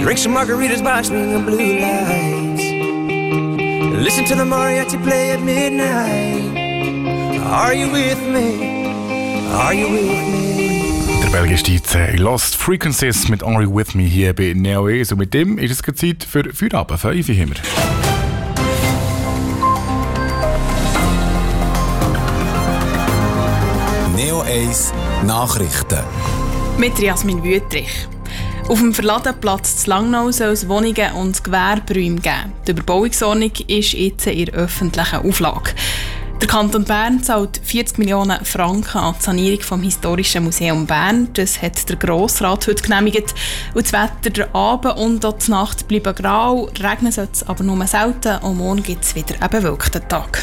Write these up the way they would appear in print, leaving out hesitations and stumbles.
Drink some margaritas by swinging blue lights. Listen to the mariachi play at midnight. Are you with me? Are you with me? Der belgische DJ Lost Frequencies mit Are You With Me hier bei Neo Ace. Und mit dem ist es Zeit für Feierabend. 5 Uhr haben wir. Neo Ace Nachrichten. Mit Jasmin Wüttrich. Auf dem Verladenplatz zu Langnau soll es Wohnungen und Gewerberäume geben. Die Überbauungsordnung ist jetzt in öffentlicher Auflage. Der Kanton Bern zahlt 40 Millionen Franken an die Sanierung vom Historischen Museum Bern. Das hat der Grossrat heute genehmigt. Und das Wetter der Abend und auch die Nacht bleiben grau. Regnen soll es aber nur selten. Und morgen gibt es wieder einen bewölkten Tag.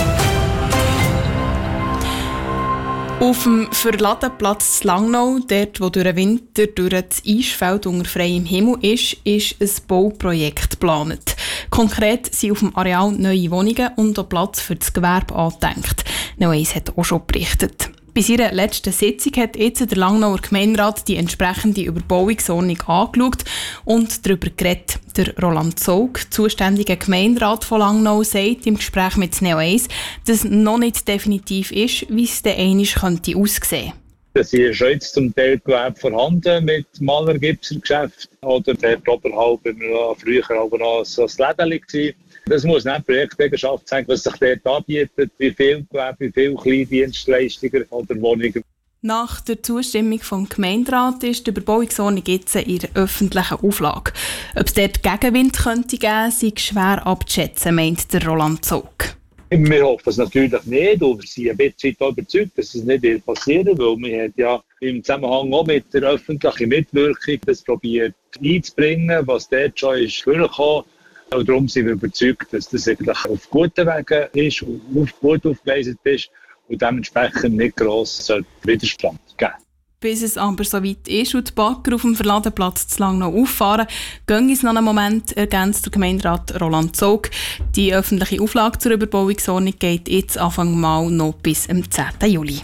Auf dem Verladenplatz Langnau, dort wo durch den Winter durch das Eisfeld unter freiem Himmel ist ein Bauprojekt geplant. Konkret sind auf dem Areal neue Wohnungen und auch Platz für das Gewerbe angedenkt. Neo Ace hat auch schon berichtet. Bei seiner letzten Sitzung hat jetzt der Langnauer Gemeinderat die entsprechende Überbauungsordnung angeschaut und darüber geredet. Der Roland Zaug, zuständiger Gemeinderat von Langnau, sagt im Gespräch mit Neo Ace, dass noch nicht definitiv ist, wie es dann einmal könnte aussehen. Es ist schon jetzt zum Teil Gewerbe vorhanden mit Maler-Gipser-Geschäft oder dort oberhalb früher aber noch so ein Lädeli. Das muss nicht Projekteigenschaft sein, was sich dort anbietet, wie viel Gewerbe, wie viele Kleindienstleister oder Wohnungen. Nach der Zustimmung vom Gemeinderat ist die Überbauungsordnung jetzt in der öffentlichen Auflage. Ob es dort Gegenwind könnte geben, sei schwer abzuschätzen, meint der Roland Zaug. Wir hoffen es natürlich nicht, und wir sind ein bisschen überzeugt, dass es nicht passieren wird, weil wir ja im Zusammenhang auch mit der öffentlichen Mitwirkung das probiert einzubringen, was dort schon ist vorgekommen. Und darum sind wir überzeugt, dass das eigentlich auf guten Wegen ist und gut aufgeleistet ist und dementsprechend nicht gross Widerstand geben. Bis es aber so weit ist und die Bagger auf dem Verladenplatz zu Langnau auffahren, gehen es noch einen Moment, ergänzt der Gemeinderat Roland Zaug. Die öffentliche Auflage zur Überbauungsordnung geht jetzt Anfang Mai noch bis zum 10. Juli.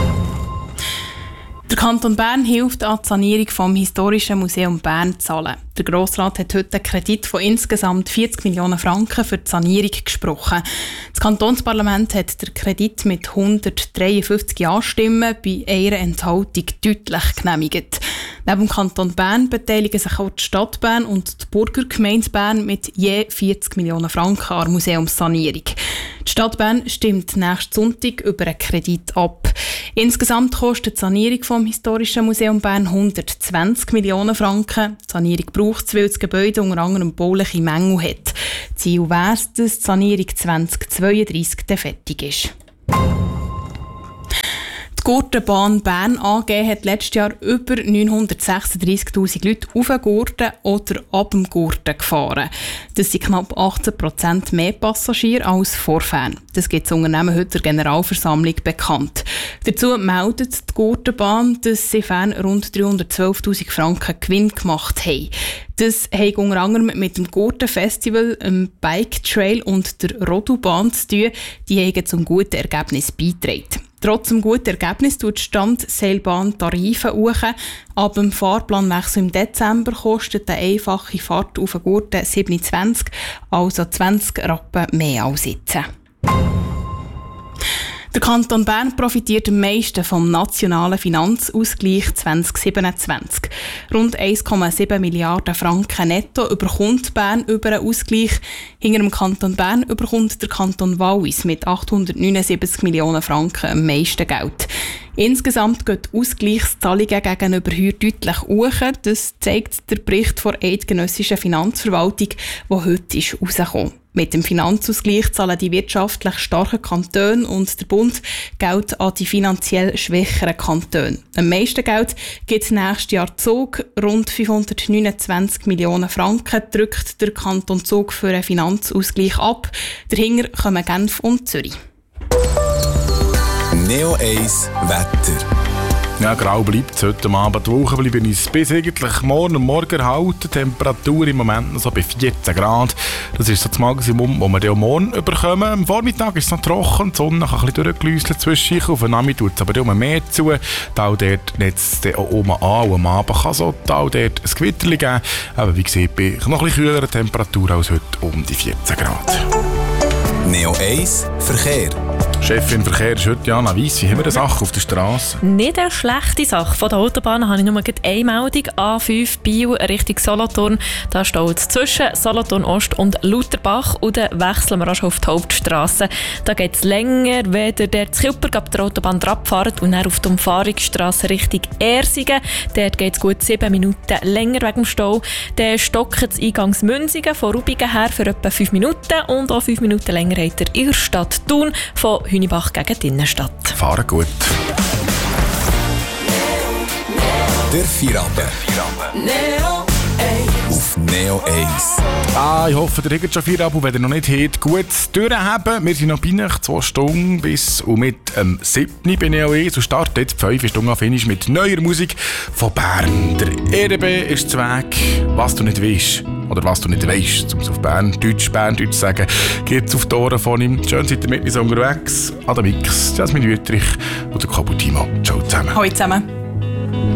Der Kanton Bern hilft an die Sanierung vom Historischen Museum Bern zu zahlen. Der Grossrat hat heute einen Kredit von insgesamt 40 Millionen Franken für die Sanierung gesprochen. Das Kantonsparlament hat den Kredit mit 153 Ja-Stimmen bei einer Enthaltung deutlich genehmigt. Neben dem Kanton Bern beteiligen sich auch die Stadt Bern und die Burgergemeinde Bern mit je 40 Millionen Franken an der Museumssanierung. Die Stadt Bern stimmt nächsten Sonntag über einen Kredit ab. Insgesamt kostet die Sanierung vom Historischen Museum Bern 120 Millionen Franken. Die Sanierung braucht es, weil das Gebäude unter anderem bauliche Mängel hat. Ziel wäre es, dass die Sanierung 2032 dann fertig ist. Die Gurtenbahn Bern AG hat letztes Jahr über 936'000 Leute auf den Gurten oder ab dem Gurten gefahren. Das sind knapp 18% mehr Passagiere als vorher. Das gibt das Unternehmen heute der Generalversammlung bekannt. Dazu meldet die Gurtenbahn, dass sie fern rund 312'000 Franken Gewinn gemacht haben. Das hat unter anderem mit dem Gurtenfestival, dem Bike Trail und der Rodubahn zu tun. Die haben zum guten Ergebnis beigetragen. Trotz dem guten Ergebnis tut die Standseilbahn Tarife hoch. Ab dem Fahrplanwechsel im Dezember kostet eine einfache Fahrt auf den Gurten 27, also 20 Rappen mehr als jetzt. Der Kanton Bern profitiert am meisten vom nationalen Finanzausgleich 2027. Rund 1,7 Milliarden Franken netto überkommt Bern über einen Ausgleich. Hinter dem Kanton Bern überkommt der Kanton Wallis mit 879 Millionen Franken am meisten Geld. Insgesamt gehen die Ausgleichszahlungen gegenüber heuer deutlich hoch. Das zeigt der Bericht der Eidgenössischen Finanzverwaltung, der heute herausgekommen ist. Mit dem Finanzausgleich zahlen die wirtschaftlich starken Kantone und der Bund Geld an die finanziell schwächeren Kantone. Am meisten Geld gibt nächstes Jahr Zug. Rund 529 Millionen Franken drückt der Kanton Zug für einen Finanzausgleich ab. Dahinter kommen Genf und Zürich. Neo Ace Wetter. Ja, grau bleibt es heute Abend. Die Woche bleiben uns bis eigentlich morgen und morgen erhalten. Die Temperatur im Moment noch so bei 14 Grad. Das ist so das Maximum, das wir dann morgen bekommen. Am Vormittag ist es noch trocken, die Sonne kann ein bisschen durchgeläuselt zwischen. Auf den Nachmittag tut es aber immer mehr zu. Da dort netzt es auch oben an und am Abend kann so da dort ein Gewitter geben. Aber wie gesagt, bei noch ein bisschen kühlerer Temperatur als heute um die 14 Grad. Neo 1 Verkehr. Chefin Verkehr ist heute Jana Weiss. Wie haben wir eine Sache auf der Straße? Nicht eine schlechte Sache. Von der Autobahn habe ich nur eine Meldung. A5 Biel Richtung Solothurn. Da steht es zwischen Solothurn Ost und Lutherbach. Und dann wechseln wir auch schon auf die Hauptstrasse. Da geht es länger, wenn ihr der Kilperg ab der Autobahn abfahrt und dann auf die Umfahrungsstrasse Richtung Ersingen. Dort geht es gut 7 Minuten länger wegen dem Stau. Dann stockt es eingangs Münsingen von Rubingen her für etwa 5 Minuten. Und auch 5 Minuten länger habt ihr in der Stadt Thun von Hünibach gegen die Innenstadt. Fahren gut. Der Feierabend. Auf Neo 1. Ich hoffe, ihr habt schon Feierabend. Wenn ihr noch nicht habt, gut durchhaben. Wir sind noch bei Nacht 2 Stunden bis und mit 7. bei Neo 1. Und startet jetzt 5 Stunden auf Finish mit neuer Musik von Bern. Der ERB ist zu Weg. Was du nicht weißt. Oder was du nicht weißt, um es auf Berndeutsch zu sagen, geht es auf die Ohren von ihm. Schön seid ihr mit uns unterwegs. Adam Mix, Jasmin Wüttrich und der Kabutimo. Ciao zusammen. Hallo zusammen.